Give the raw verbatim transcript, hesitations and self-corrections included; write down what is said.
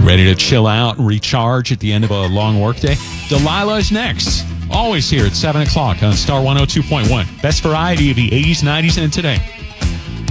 Ready to chill out and recharge at the end of a long workday? Delilah is next. Always here at seven o'clock on Star one oh two point one. Best variety of the eighties, nineties, and today.